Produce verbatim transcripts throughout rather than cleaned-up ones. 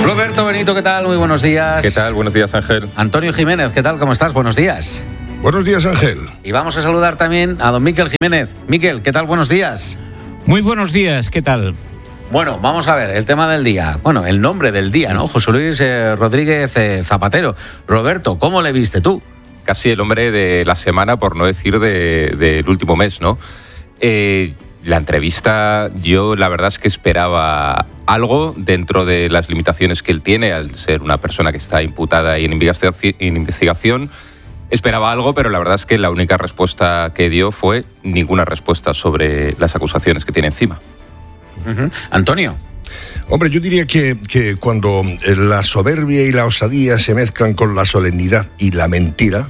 Roberto Benito, ¿qué tal? Muy buenos días. ¿Qué tal? Buenos días, Ángel. Antonio Jiménez, ¿qué tal? ¿Cómo estás? Buenos días. Buenos días, Ángel. Y vamos a saludar también a don Miquel Jiménez. Miquel, ¿qué tal? Buenos días. Muy buenos días, ¿qué tal? Bueno, vamos a ver, el tema del día. Bueno, el nombre del día, ¿no? José Luis eh, Rodríguez eh, Zapatero. Roberto, ¿cómo le viste tú? Casi el hombre de la semana, por no decir del de, de último mes, ¿no? Eh, la entrevista, yo la verdad es que esperaba algo dentro de las limitaciones que él tiene, al ser una persona que está imputada y en investigación. Esperaba algo, pero la verdad es que la única respuesta que dio fue ninguna respuesta sobre las acusaciones que tiene encima. Uh-huh. Antonio. Hombre, yo diría que, que cuando la soberbia y la osadía se mezclan con la solemnidad y la mentira,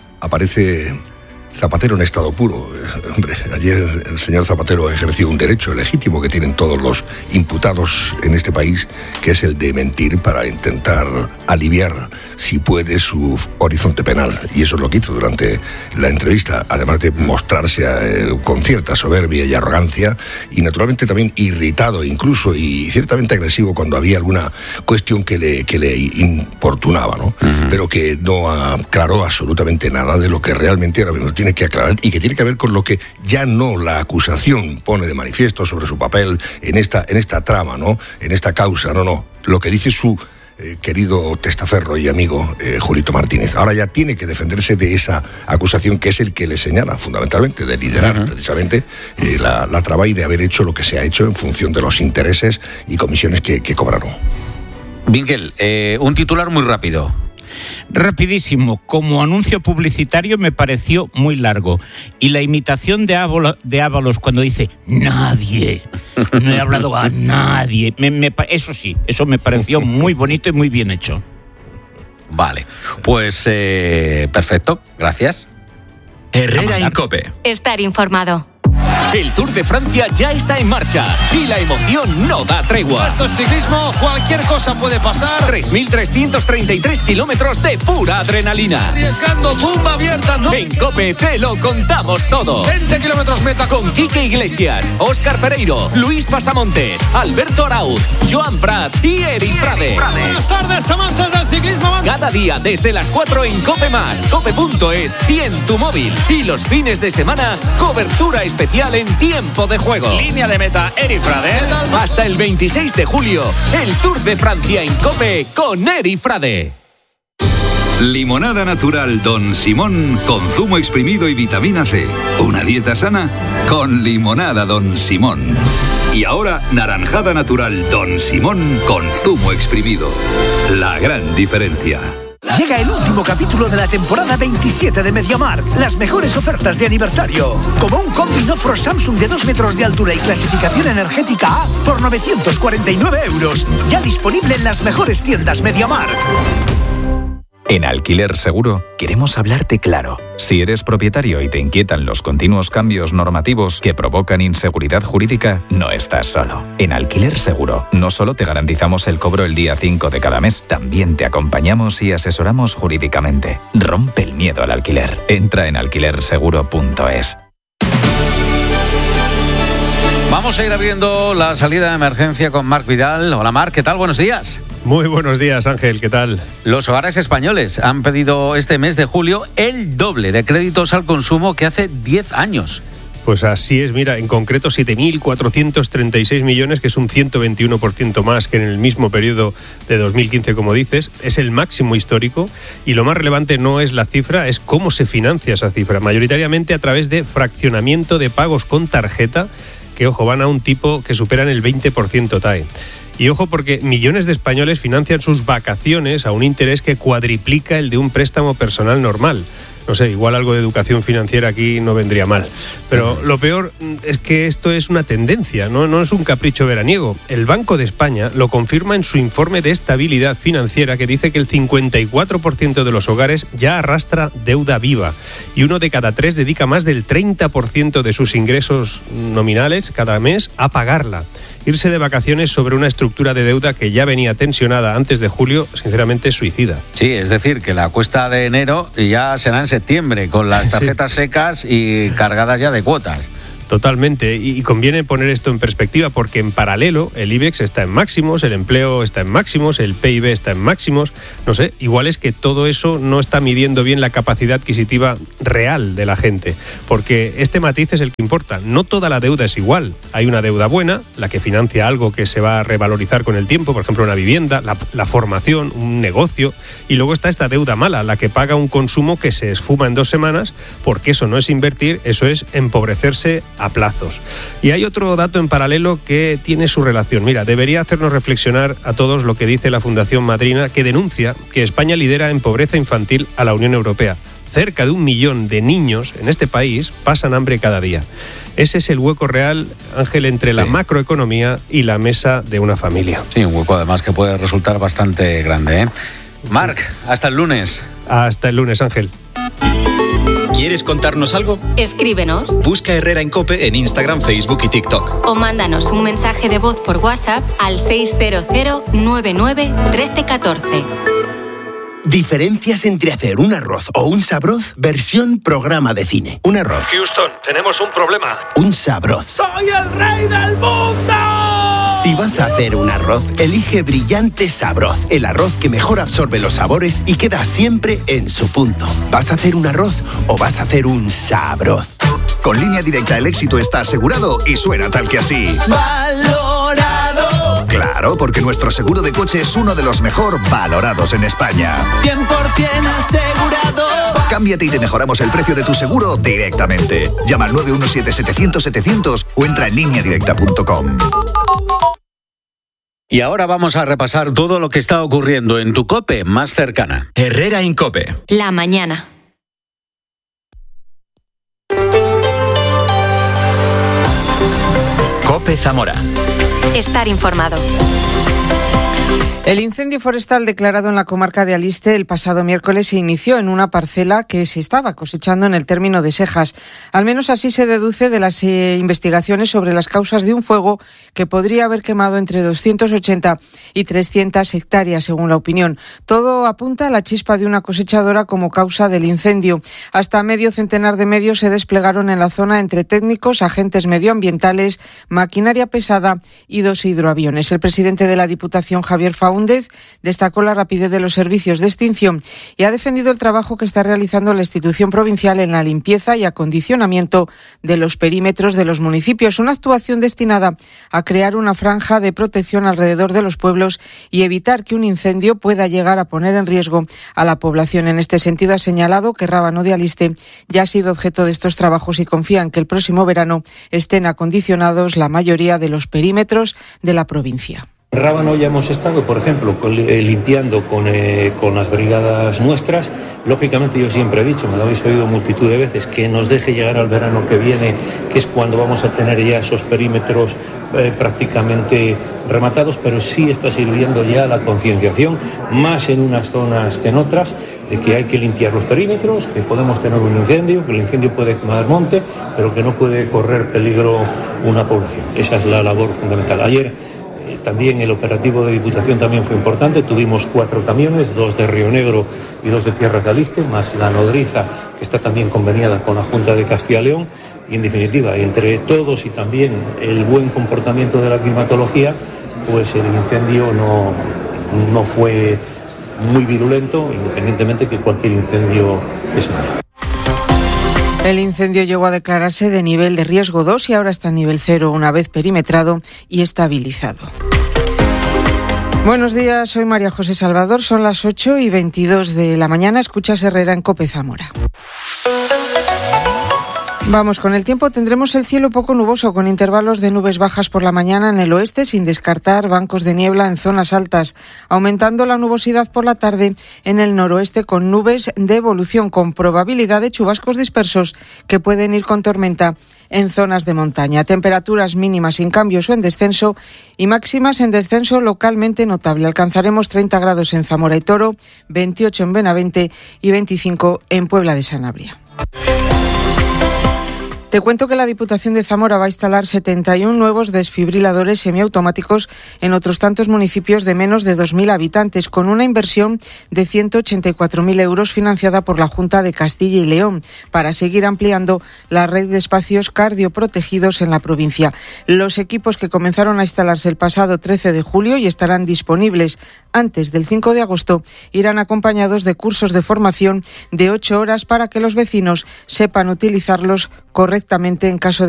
aparece Zapatero en estado puro. Hombre, ayer el señor Zapatero ejerció un derecho legítimo que tienen todos los imputados en este país, que es el de mentir para intentar aliviar, si puede, su horizonte penal. Y eso es lo que hizo durante la entrevista, además de mostrarse eh, con cierta soberbia y arrogancia, y naturalmente también irritado incluso, y ciertamente agresivo cuando había alguna cuestión que le, que le importunaba, ¿no? Uh-huh. Pero que no aclaró absolutamente nada de lo que realmente ahora mismo tiene que aclarar, y que tiene que ver con lo que ya no la acusación pone de manifiesto sobre su papel en esta, en esta trama, ¿no? En esta causa, no, no. Lo que dice su eh, querido testaferro y amigo eh, Julito Martínez. Ahora ya tiene que defenderse de esa acusación, que es el que le señala fundamentalmente de liderar uh-huh. precisamente eh, la, la trama y de haber hecho lo que se ha hecho en función de los intereses y comisiones que, que cobraron. Miquel, eh, un titular muy rápido. Rapidísimo, como anuncio publicitario me pareció muy largo. Y la imitación de Ábalos, de Ábalos cuando dice nadie, no he hablado a nadie, me, me, eso sí, eso me pareció muy bonito y muy bien hecho. Vale, pues eh, perfecto, gracias. Herrera en COPE. Estar informado. El Tour de Francia ya está en marcha y la emoción no da tregua. Esto es ciclismo, cualquier cosa puede pasar. tres mil trescientos treinta y tres kilómetros de pura adrenalina. Arriesgando, tumba abierta, ¿no? En COPE te lo contamos todo. veinte kilómetros meta. Con Quique Iglesias, Óscar Pereiro, Luis Pasamontes, Alberto Arauz, Joan Prats y Eric Frade. Buenas tardes, amantes del ciclismo. Cada día desde las cuatro en COPE más, cope punto es y en tu móvil. Y los fines de semana, cobertura especial en tiempo de juego. Línea de meta, Eric Frade. Hasta el veintiséis de julio, el Tour de Francia en COPE con Eric Frade. Limonada natural Don Simón con zumo exprimido y vitamina C. Una dieta sana con limonada Don Simón. Y ahora naranjada natural Don Simón con zumo exprimido. La gran diferencia. Llega el último capítulo de la temporada veintisiete de MediaMarkt. Las mejores ofertas de aniversario. Como un combi Nofro Samsung de dos metros de altura y clasificación energética A por novecientos cuarenta y nueve euros. Ya disponible en las mejores tiendas MediaMarkt. En Alquiler Seguro queremos hablarte claro. Si eres propietario y te inquietan los continuos cambios normativos que provocan inseguridad jurídica, no estás solo. En Alquiler Seguro no solo te garantizamos el cobro el día cinco de cada mes, también te acompañamos y asesoramos jurídicamente. Rompe el miedo al alquiler. Entra en alquiler seguro punto es. Vamos a ir abriendo la salida de emergencia con Marc Vidal. Hola Marc, ¿qué tal? Buenos días. Muy buenos días, Ángel, ¿qué tal? Los hogares españoles han pedido este mes de julio el doble de créditos al consumo que hace diez años. Pues así es, mira, en concreto siete mil cuatrocientos treinta y seis millones, que es un ciento veintiuno por ciento más que en el mismo periodo de dos mil quince, como dices. Es el máximo histórico y lo más relevante no es la cifra, es cómo se financia esa cifra, mayoritariamente a través de fraccionamiento de pagos con tarjeta, que, ojo, van a un tipo que superan el veinte por ciento T A E. Y ojo, porque millones de españoles financian sus vacaciones a un interés que cuadriplica el de un préstamo personal normal. No sé, igual algo de educación financiera aquí no vendría mal. Pero lo peor es que esto es una tendencia, no, no es un capricho veraniego. El Banco de España lo confirma en su informe de estabilidad financiera, que dice que el cincuenta y cuatro por ciento de los hogares ya arrastra deuda viva y uno de cada tres dedica más del treinta por ciento de sus ingresos nominales cada mes a pagarla. Irse de vacaciones sobre una estructura de deuda que ya venía tensionada antes de julio, sinceramente es suicida. Sí, es decir, que la cuesta de enero ya será en septiembre, con las tarjetas sí. secas y cargadas ya de cuotas. Totalmente, y conviene poner esto en perspectiva porque en paralelo el IBEX está en máximos, el empleo está en máximos, el P I B está en máximos, no sé, igual es que todo eso no está midiendo bien la capacidad adquisitiva real de la gente, porque este matiz es el que importa, no toda la deuda es igual, hay una deuda buena, la que financia algo que se va a revalorizar con el tiempo, por ejemplo una vivienda, la, la formación, un negocio, y luego está esta deuda mala, la que paga un consumo que se esfuma en dos semanas, porque eso no es invertir, eso es empobrecerse a plazos. Y hay otro dato en paralelo que tiene su relación. Mira, debería hacernos reflexionar a todos lo que dice la Fundación Madrina, que denuncia que España lidera en pobreza infantil a la Unión Europea. Cerca de un millón de niños en este país pasan hambre cada día. Ese es el hueco real, Ángel, entre sí. la macroeconomía y la mesa de una familia. Sí, un hueco además que puede resultar bastante grande, ¿eh? Marc, hasta el lunes. Hasta el lunes, Ángel. ¿Quieres contarnos algo? Escríbenos. Busca Herrera Incope en Instagram, Facebook y TikTok. O mándanos un mensaje de voz por WhatsApp al seis cero cero nueve nueve uno tres uno cuatro. Diferencias entre hacer un arroz o un sabroz, versión programa de cine. Un arroz. Houston, tenemos un problema. Un sabroz. ¡Soy el rey del mundo! Si vas a hacer un arroz, elige Brillante Sabroz, el arroz que mejor absorbe los sabores y queda siempre en su punto. ¿Vas a hacer un arroz o vas a hacer un sabroz? Con Línea Directa el éxito está asegurado y suena tal que así. ¡Valorado! Claro, porque nuestro seguro de coche es uno de los mejor valorados en España. cien por ciento asegurado. Cámbiate y te mejoramos el precio de tu seguro directamente. Llama al nueve uno siete setecientos setecientos o entra en línea directa punto com. Y ahora vamos a repasar todo lo que está ocurriendo en tu COPE más cercana. Herrera Incope. La mañana. COPE Zamora. Estar informado. El incendio forestal declarado en la comarca de Aliste el pasado miércoles se inició en una parcela que se estaba cosechando en el término de Sejas. Al menos así se deduce de las eh, investigaciones sobre las causas de un fuego que podría haber quemado entre doscientas ochenta y trescientas hectáreas, según la opinión. Todo apunta a la chispa de una cosechadora como causa del incendio. Hasta medio centenar de medios se desplegaron en la zona entre técnicos, agentes medioambientales, maquinaria pesada y dos hidroaviones. El presidente de la Diputación, Javier Faúndez, destacó la rapidez de los servicios de extinción y ha defendido el trabajo que está realizando la institución provincial en la limpieza y acondicionamiento de los perímetros de los municipios, una actuación destinada a crear una franja de protección alrededor de los pueblos y evitar que un incendio pueda llegar a poner en riesgo a la población. En este sentido, ha señalado que Rábano de Aliste ya ha sido objeto de estos trabajos y confía en que el próximo verano estén acondicionados la mayoría de los perímetros de la provincia. En Rábano ya hemos estado, por ejemplo, limpiando con, eh, con las brigadas nuestras. Lógicamente yo siempre he dicho, me lo habéis oído multitud de veces, que nos deje llegar al verano que viene, que es cuando vamos a tener ya esos perímetros eh, prácticamente rematados, pero sí está sirviendo ya la concienciación, más en unas zonas que en otras, de que hay que limpiar los perímetros, que podemos tener un incendio, que el incendio puede quemar monte, pero que no puede correr peligro una población. Esa es la labor fundamental. Ayer también el operativo de Diputación también fue importante, tuvimos cuatro camiones, dos de Río Negro y dos de Tierras de Aliste, más la nodriza que está también conveniada con la Junta de Castilla y León, y en definitiva, entre todos y también el buen comportamiento de la climatología, pues el incendio no, no fue muy virulento, independientemente que cualquier incendio es malo. El incendio llegó a declararse de nivel de riesgo dos y ahora está a nivel cero una vez perimetrado y estabilizado. Buenos días, soy María José Salvador, son las ocho y veintidós de la mañana, escuchas Herrera en COPE Zamora. Vamos con el tiempo, tendremos el cielo poco nuboso con intervalos de nubes bajas por la mañana en el oeste sin descartar bancos de niebla en zonas altas, aumentando la nubosidad por la tarde en el noroeste con nubes de evolución con probabilidad de chubascos dispersos que pueden ir con tormenta en zonas de montaña. Temperaturas mínimas sin cambios o en descenso y máximas en descenso localmente notable. Alcanzaremos treinta grados en Zamora y Toro, veintiocho en Benavente y veinticinco en Puebla de Sanabria. Te cuento que la Diputación de Zamora va a instalar setenta y uno nuevos desfibriladores semiautomáticos en otros tantos municipios de menos de dos mil habitantes, con una inversión de ciento ochenta y cuatro mil euros financiada por la Junta de Castilla y León, para seguir ampliando la red de espacios cardioprotegidos en la provincia. Los equipos que comenzaron a instalarse el pasado trece de julio y estarán disponibles antes del cinco de agosto irán acompañados de cursos de formación de ocho horas para que los vecinos sepan utilizarlos correctamente en caso de